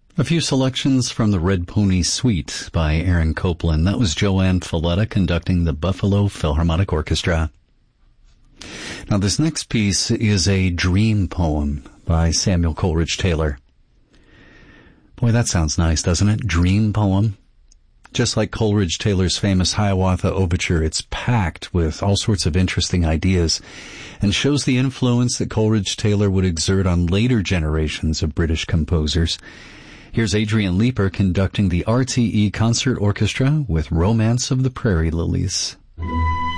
A few selections from the Red Pony Suite by Aaron Copland. That was Joanne Falletta conducting the Buffalo Philharmonic Orchestra. Now this next piece is a dream poem by Samuel Coleridge Taylor. Boy, that sounds nice, doesn't it? Dream poem. Just like Coleridge Taylor's famous Hiawatha Overture, it's packed with all sorts of interesting ideas and shows the influence that Coleridge Taylor would exert on later generations of British composers. Here's Adrian Leeper conducting the RTE Concert Orchestra with Romance of the Prairie Lilies.